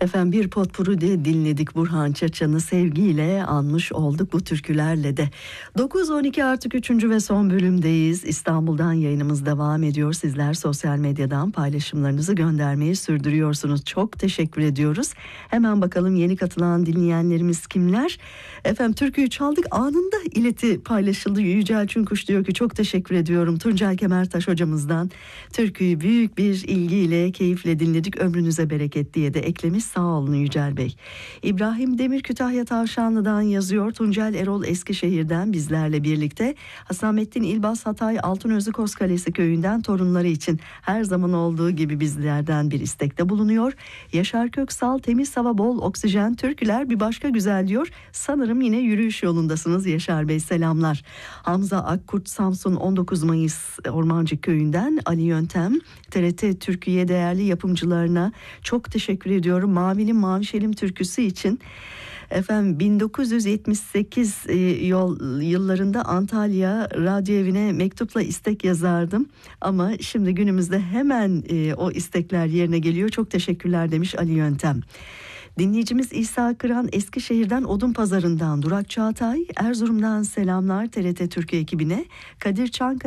Efendim bir potpuru de dinledik, Burhan Çaçan'ı sevgiyle anmış olduk bu türkülerle de. 9-12 artık 3. ve son bölümdeyiz. İstanbul'dan yayınımız devam ediyor. Sizler sosyal medyadan paylaşımlarınızı göndermeyi sürdürüyorsunuz. Çok teşekkür ediyoruz. Hemen bakalım yeni katılan dinleyenlerimiz kimler? Efendim türküyü çaldık, anında ileti paylaşıldı. Yücel Çünkuş diyor ki çok teşekkür ediyorum Tuncel Kemertaş hocamızdan. Türküyü büyük bir ilgiyle, keyifle dinledik. Ömrünüze bereket diye de eklemiş. Sağ olun Yücel Bey. İbrahim Demir Kütahya Tavşanlı'dan yazıyor. Tuncel Erol Eskişehir'den bizlerle birlikte. Hasamettin İlbaz Hatay Altınözü Kozkalesi köyünden torunları için her zaman olduğu gibi bizlerden bir istekte bulunuyor. Yaşar Köksal temiz hava bol oksijen türküler bir başka güzel diyor. Sanırım yine yürüyüş yolundasınız Yaşar Bey, selamlar. Hamza Akkurt Samsun 19 Mayıs Ormancık köyünden Ali Yöntem. TRT Türkiye değerli yapımcılarına çok teşekkür ediyorum. Mavinin Mavişelim türküsü için. Efendim 1978 yıllarında Antalya Radyo Evi'ne mektupla istek yazardım. Ama şimdi günümüzde hemen o istekler yerine geliyor. Çok teşekkürler demiş Ali Yöntem. Dinleyicimiz İsa Kıran Eskişehir'den Odunpazarı'ndan, Durak Çağatay Erzurum'dan selamlar TRT Türkiye ekibine. Kadir Çankaya